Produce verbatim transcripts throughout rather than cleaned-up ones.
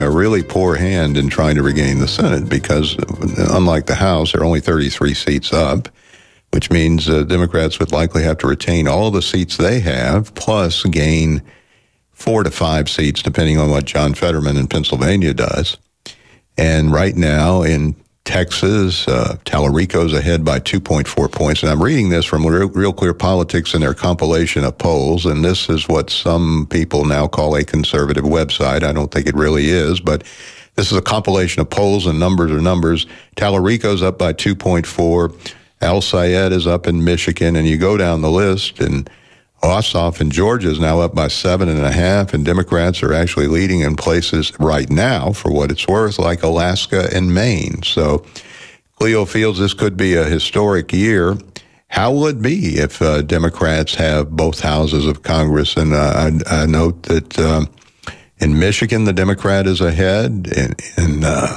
a really poor hand in trying to regain the Senate because, unlike the House, there are only thirty-three seats up, which means uh, Democrats would likely have to retain all the seats they have, plus gain four to five seats, depending on what John Fetterman in Pennsylvania does. And right now in Texas, uh, Tallarico's ahead by two point four points. And I'm reading this from Real, Real Clear Politics in their compilation of polls, and this is what some people now call a conservative website. I don't think it really is, but this is a compilation of polls, and numbers are numbers. Tallarico's up by two point four. Al Sayed is up in Michigan, and you go down the list, and Ossoff in Georgia is now up by seven and a half, and Democrats are actually leading in places right now, for what it's worth, like Alaska and Maine. So, Cleo Fields, this could be a historic year. How will it be if uh, Democrats have both houses of Congress? And uh, I, I note that uh, in Michigan, the Democrat is ahead. In in uh,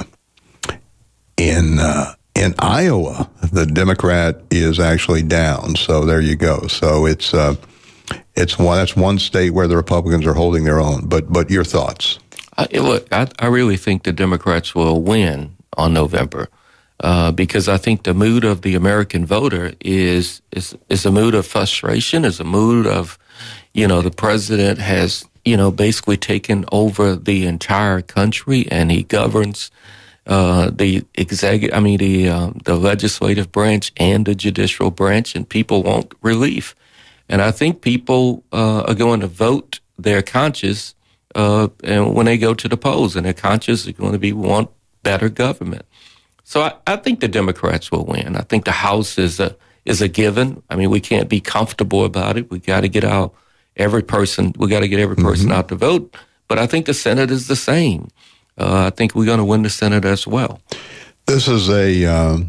in uh, in Iowa, the Democrat is actually down. So there you go. So it's. Uh, It's one. That's one state where the Republicans are holding their own. But but your thoughts? I, look, I, I really think the Democrats will win on November uh, because I think the mood of the American voter is is is a mood of frustration, is a mood of, you know, the president has, you know, basically taken over the entire country and he governs uh, the executive. I mean the um, the legislative branch and the judicial branch, and people want relief. And I think people uh, are going to vote their conscience uh, and when they go to the polls, and their conscience is going to be want better government. So I, I think the Democrats will win. I think the House is a is a given. I mean, we can't be comfortable about it. We got to get out every person. We got to get every person mm-hmm. out to vote. But I think the Senate is the same. Uh, I think we're going to win the Senate as well. This is a. Um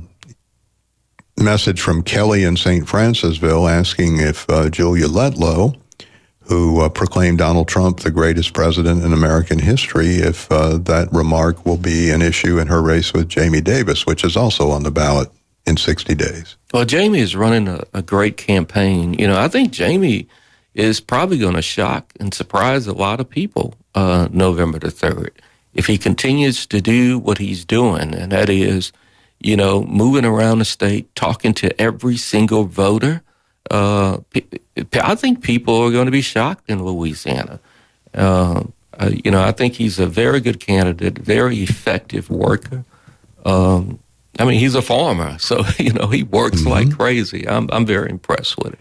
message from Kelly in Saint Francisville asking if uh, Julia Letlow, who uh, proclaimed Donald Trump the greatest president in American history, if uh, that remark will be an issue in her race with Jamie Davis, which is also on the ballot in sixty days. Well, Jamie is running a, a great campaign. You know, I think Jamie is probably going to shock and surprise a lot of people uh, November the third if he continues to do what he's doing, and that is, you know, moving around the state, talking to every single voter. Uh, I think people are going to be shocked in Louisiana. Uh, uh, you know, I think he's a very good candidate, very effective worker. Um, I mean, he's a farmer, so, you know, he works mm-hmm. like crazy. I'm I'm very impressed with it.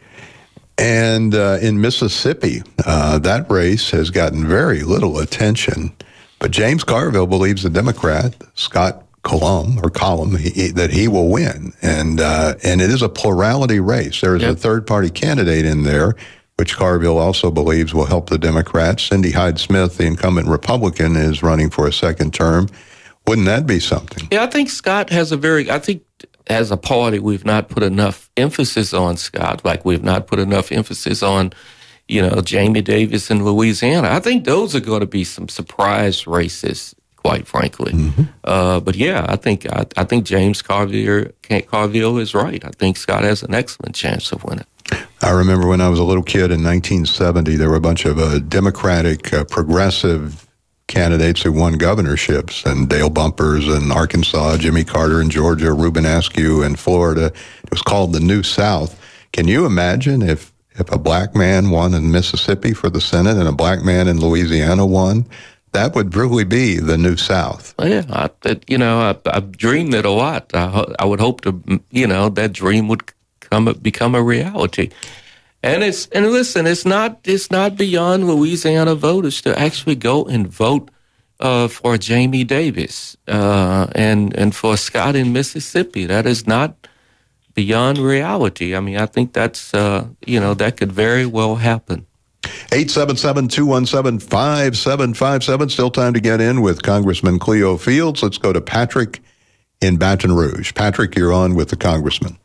And uh, in Mississippi, uh, that race has gotten very little attention. But James Carville believes the Democrat, Scott Column or column he, that he will win, and uh, and it is a plurality race. There is yep. a third party candidate in there, which Carville also believes will help the Democrats. Cindy Hyde-Smith, the incumbent Republican, is running for a second term. Wouldn't that be something? Yeah, I think Scott has a very. I think as a party, we've not put enough emphasis on Scott, like we've not put enough emphasis on, you know, Jamie Davis in Louisiana. I think those are going to be some surprise races, quite frankly. Mm-hmm. Uh, but yeah, I think I, I think James Carville, Carville is right. I think Scott has an excellent chance of winning. I remember when I was a little kid in nineteen seventy, there were a bunch of uh, Democratic, uh, progressive candidates who won governorships, and Dale Bumpers in Arkansas, Jimmy Carter in Georgia, Ruben Askew in Florida. It was called the New South. Can you imagine if, if a black man won in Mississippi for the Senate and a black man in Louisiana won? That would really be the New South. Well, yeah, I, it, you know, I, I've dreamed it a lot. I, I would hope to, you know, that dream would come become a reality. And it's and listen, it's not it's not beyond Louisiana voters to actually go and vote uh, for Jamie Davis uh, and and for Scott in Mississippi. That is not beyond reality. I mean, I think that's uh, you know that could very well happen. eight seven seven, two one seven, five seven five seven. Still time to get in with Congressman Cleo Fields. Let's go to Patrick in Baton Rouge. Patrick, you're on with the Congressman.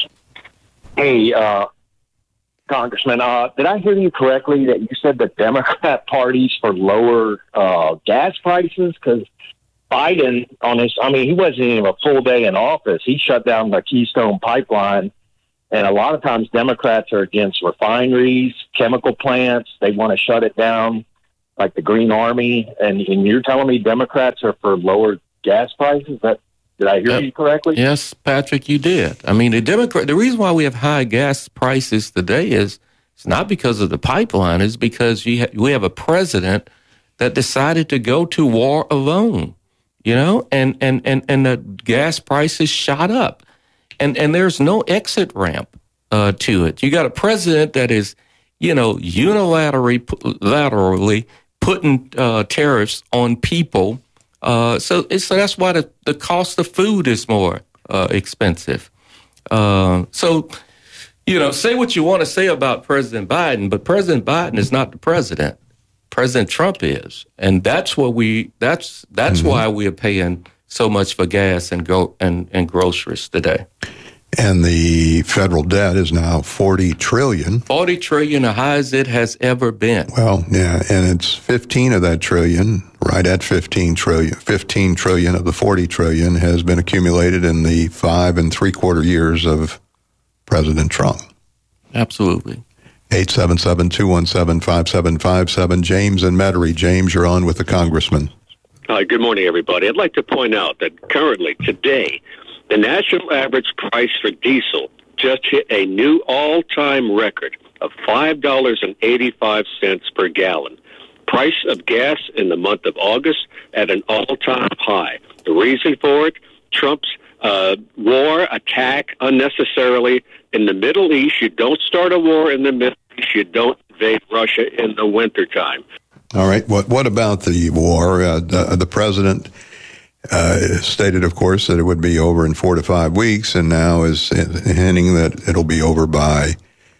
Hey, uh, Congressman, uh, did I hear you correctly that you said the Democrat party's for lower uh, gas prices? Because Biden, on his, I mean, he wasn't even a full day in office. He shut down the Keystone Pipeline. And a lot of times Democrats are against refineries, chemical plants. They want to shut it down. like the Green Army, and, and you're telling me Democrats are for lower gas prices? That did I hear Yep. you correctly? Yes, Patrick, you did. I mean, the Democrat. The reason why we have high gas prices today is it's not because of the pipeline. It's because you ha- we have a president that decided to go to war alone. You know, and and and and the gas prices shot up, and and there's no exit ramp uh, to it. You got a president that is, you know, unilaterally laterally putting uh, tariffs on people. Uh, so, it's, so that's why the, the cost of food is more uh, expensive. Uh, so, you know, say what you want to say about President Biden, but President Biden is not the president. President Trump is, and that's what we. That's that's mm-hmm. why we are paying so much for gas and go and, and groceries today. And the federal debt is now forty trillion. Forty trillion, the highest it has ever been. Well, yeah, and it's fifteen of that trillion, right at fifteen trillion. Fifteen trillion of the forty trillion has been accumulated in the five and three quarter years of President Trump. Absolutely. eight seven seven, two one seven, five seven five seven. James and Metairie. James, you're on with the Congressman. Hi, good morning, everybody. I'd like to point out that currently, today, the national average price for diesel just hit a new all-time record of five dollars and eighty-five cents per gallon. Price of gas in the month of August at an all-time high. The reason for it, Trump's uh, war attack unnecessarily in the Middle East. You don't start a war in the Middle East. You don't invade Russia in the wintertime. All right. What what about the war? Uh, the, the president uh, stated, of course, that it would be over in four to five weeks, and now is hinting that it'll be over by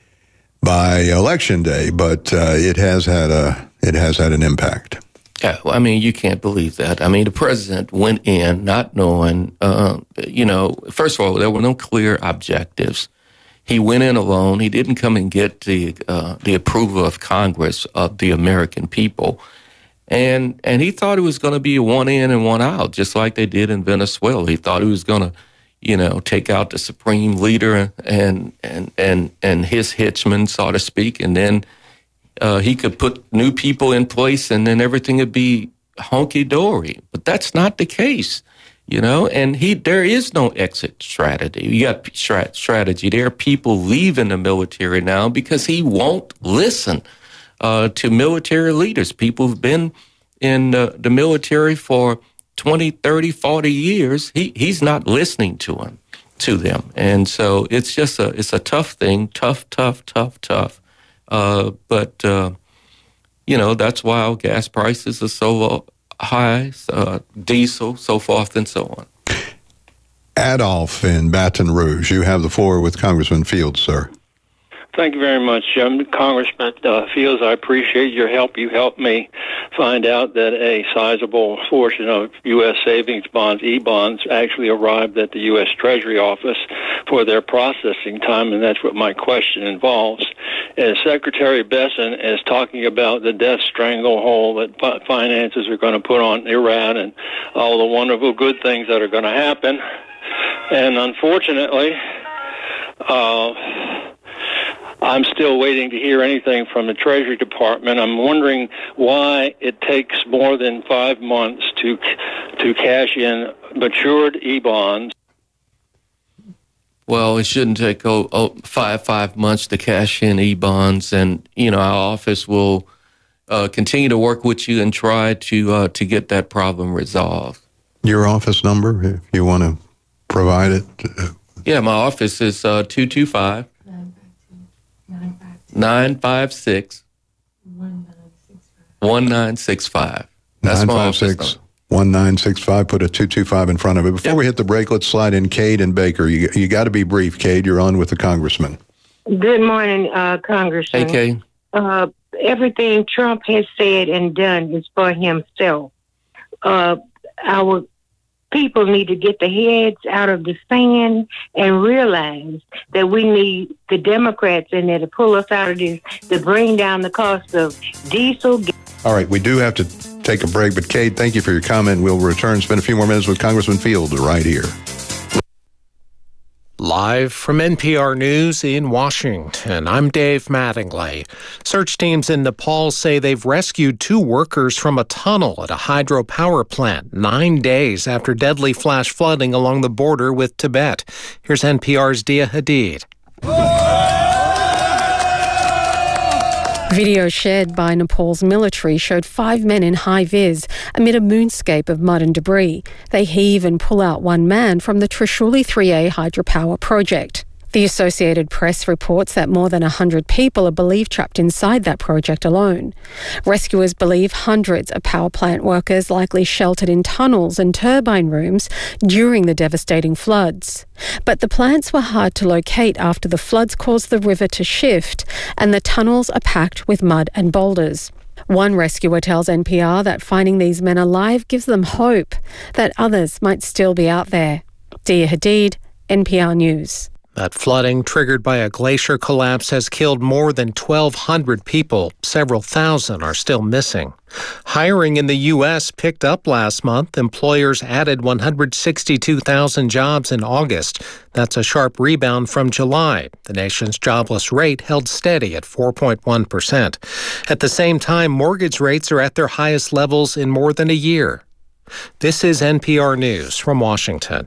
by election day. But uh, it has had a it has had an impact. Yeah, well, I mean, you can't believe that. I mean, the president went in not knowing, uh, you know, first of all, there were no clear objectives. He went in alone. He didn't come and get the uh, the approval of Congress, of the American people. And and he thought it was going to be a one in and one out, just like they did in Venezuela. He thought he was going to, you know, take out the supreme leader and and and and his henchmen, so to speak, and then Uh, he could put new people in place and then everything would be honky-dory. But that's not the case, you know, and he there is no exit strategy. You got strat- strategy. There are people leaving the military now because he won't listen uh, to military leaders. People who've been in uh, the military for twenty, thirty, forty years. He he's not listening to them, to them. And so it's just a, it's a tough thing, tough, tough, tough, tough. Uh, but, uh, you know, that's why our gas prices are so high, uh, diesel, so forth and so on. Adolph in Baton Rouge, you have the floor with Congressman Fields, sir. Thank you very much, um, Congressman uh, Fields. I appreciate your help. You helped me find out that a sizable portion of U S savings bonds, E-bonds, actually arrived at the U S Treasury office for their processing time, and that's what my question involves. As Secretary Besson is talking about the death stranglehold that fi- finances are going to put on Iran and all the wonderful good things that are going to happen, and unfortunately, uh, I'm still waiting to hear anything from the Treasury Department. I'm wondering why it takes more than five months to to cash in matured E-bonds. Well, it shouldn't take oh, oh, five five months to cash in E-bonds, and you know our office will uh, continue to work with you and try to uh, to get that problem resolved. Your office number, if you want to provide it. Yeah, my office is uh, two two five. nine five six, one nine six five. That's my office number. one nine six five. Put a two two five in front of it. Before yep. we hit the break, let's slide in Cade and Baker. You you got to be brief, Cade. You're on with the Congressman. Good morning, uh, Congressman. Hey, Cade. Uh, everything Trump has said and done is for himself. Uh, our people need to get their heads out of the sand and realize that we need the Democrats in there to pull us out of this, to bring down the cost of diesel. All right, we do have to take a break, but Cade, thank you for your comment. We'll return, spend a few more minutes with Congressman Field right here. Live from N P R News in Washington, I'm Dave Mattingly. Search teams in Nepal say they've rescued two workers from a tunnel at a hydropower plant nine days after deadly flash flooding along the border with Tibet. Here's N P R's Dia Hadid. Video shared by Nepal's military showed five men in high-vis amid a moonscape of mud and debris. They heave and pull out one man from the Trishuli three A hydropower project. The Associated Press reports that more than one hundred people are believed trapped inside that project alone. Rescuers believe hundreds of power plant workers likely sheltered in tunnels and turbine rooms during the devastating floods. But the plants were hard to locate after the floods caused the river to shift and the tunnels are packed with mud and boulders. One rescuer tells N P R that finding these men alive gives them hope that others might still be out there. Dia Hadid, N P R News. That flooding, triggered by a glacier collapse, has killed more than twelve hundred people. Several thousand are still missing. Hiring in the U S picked up last month. Employers added one hundred sixty-two thousand jobs in August. That's a sharp rebound from July. The nation's jobless rate held steady at four point one percent. At the same time, mortgage rates are at their highest levels in more than a year. This is N P R News from Washington.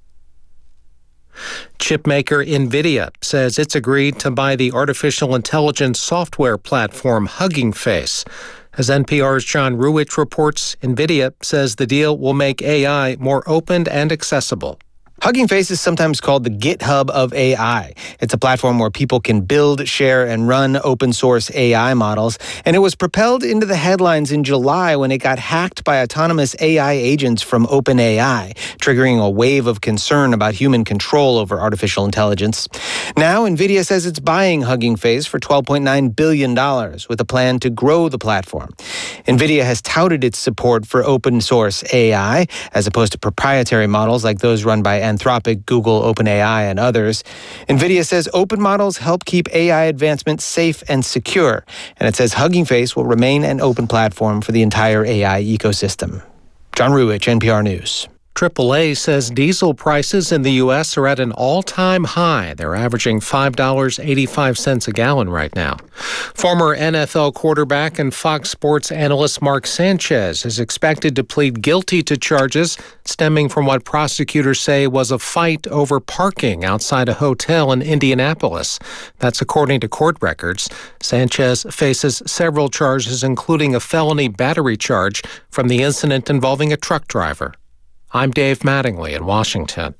Chipmaker NVIDIA says it's agreed to buy the artificial intelligence software platform Hugging Face. As N P R's John Ruwitch reports, NVIDIA says the deal will make A I more open and accessible. Hugging Face is sometimes called the GitHub of A I. It's a platform where people can build, share, and run open-source A I models. And it was propelled into the headlines in July when it got hacked by autonomous A I agents from OpenAI, triggering a wave of concern about human control over artificial intelligence. Now, NVIDIA says it's buying Hugging Face for twelve point nine billion dollars with a plan to grow the platform. NVIDIA has touted its support for open-source A I, as opposed to proprietary models like those run by Anthropic, Google, OpenAI, and others. NVIDIA says open models help keep A I advancement safe and secure, and it says Hugging Face will remain an open platform for the entire A I ecosystem. John Ruwitch, N P R News. triple A says diesel prices in the U S are at an all-time high. They're averaging five dollars and eighty-five cents a gallon right now. Former N F L quarterback and Fox Sports analyst Mark Sanchez is expected to plead guilty to charges stemming from what prosecutors say was a fight over parking outside a hotel in Indianapolis. That's according to court records. Sanchez faces several charges, including a felony battery charge from the incident involving a truck driver. I'm Dave Mattingly in Washington.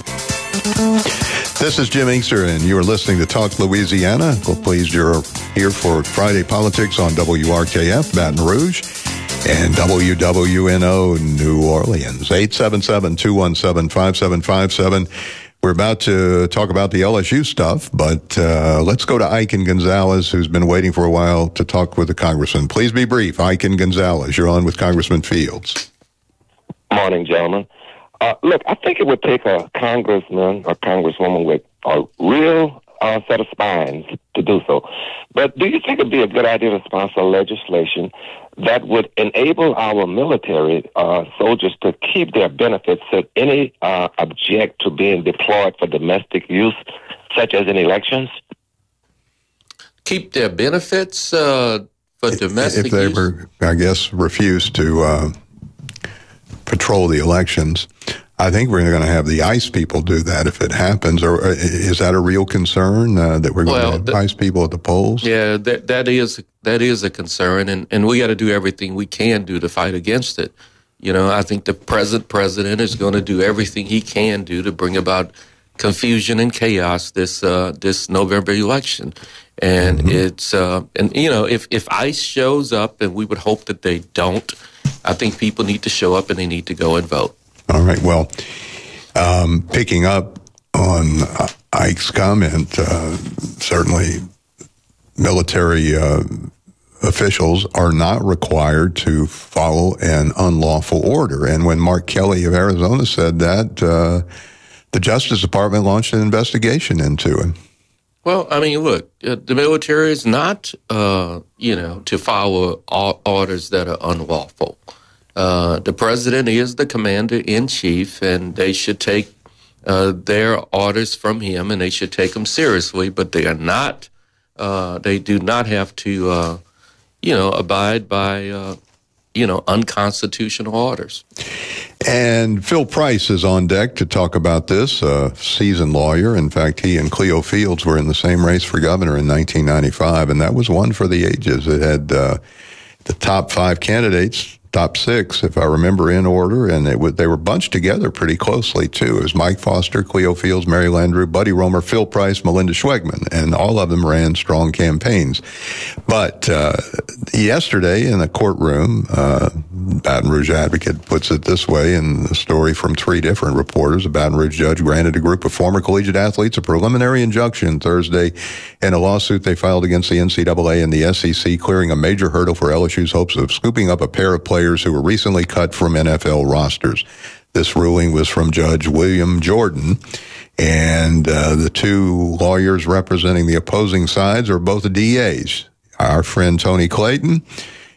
This is Jim Inkster, and you're listening to Talk Louisiana. Well, pleased you're here for Friday Politics on W R K F, Baton Rouge, and W W N O, New Orleans. eight seven seven, two one seven, five seven five seven. We're about to talk about the L S U stuff, but uh, let's go to Iken Gonzalez, who's been waiting for a while to talk with the congressman. Please be brief. Iken Gonzalez, you're on with Congressman Fields. Morning, gentlemen. Uh, look, I think it would take a congressman or congresswoman with a real uh, set of spines to do so. But do you think it would be a good idea to sponsor legislation that would enable our military uh, soldiers to keep their benefits that any uh, object to being deployed for domestic use, such as in elections? Keep their benefits uh, for domestic use? If they use? were, I guess, refused to Uh patrol the elections. I think we're going to have the ICE people do that if it happens. Or is that a real concern uh, that we're going well, to have the, ICE people at the polls? Yeah, that that is that is a concern, and, and we got to do everything we can do to fight against it. You know, I think the present president is going to do everything he can do to bring about confusion and chaos this uh, this November election. And mm-hmm. it's uh, and you know if if ICE shows up, and we would hope that they don't, I think people need to show up and they need to go and vote. All right. Well, um, picking up on uh, Ike's comment, uh, certainly military uh, officials are not required to follow an unlawful order. And when Mark Kelly of Arizona said that, uh, the Justice Department launched an investigation into him. Well, I mean, look, uh, the military is not, uh, you know, to follow all orders that are unlawful. Uh, the president is the commander-in-chief, and they should take Uh, they're orders from him, and they should take them seriously. But they are not. Uh, they do not have to, uh, you know, abide by, uh, you know, unconstitutional orders. And Phil Price is on deck to talk about this, a seasoned lawyer. In fact, he and Cleo Fields were in the same race for governor in nineteen ninety-five, and that was one for the ages. It had uh, the top five candidates, top six, if I remember, in order, and it would, they were bunched together pretty closely, too. It was Mike Foster, Cleo Fields, Mary Landrieu, Buddy Roemer, Phil Price, Melinda Schwegman, and all of them ran strong campaigns. But uh, yesterday in the courtroom, uh, Baton Rouge Advocate puts it this way in the story from three different reporters. A Baton Rouge judge granted a group of former collegiate athletes a preliminary injunction Thursday in a lawsuit they filed against the N C double A and the S E C, clearing a major hurdle for L S U's hopes of scooping up a pair of players who were recently cut from N F L rosters. This ruling was from Judge William Jordan, and uh, the two lawyers representing the opposing sides are both D As. Our friend Tony Clayton